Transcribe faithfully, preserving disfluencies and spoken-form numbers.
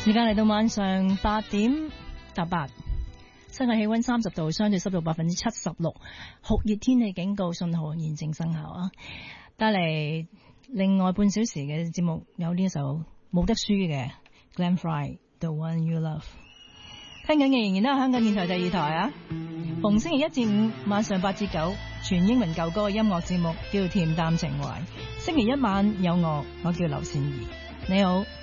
時間嚟到晚上八點搭八，室外氣溫三十度，相對濕度百分之七十六，酷熱天氣警告信號現正生效啊！帶嚟另外半小時嘅節目，有呢一首冇得輸嘅 Glenn Frey The One You Love。聽緊嘅仍然都係香港電台第二台啊！逢星期一至五晚上八至九，全英文舊歌嘅音樂節目叫《恬淡情懷》。星期一晚有我，我叫劉善儀。你好。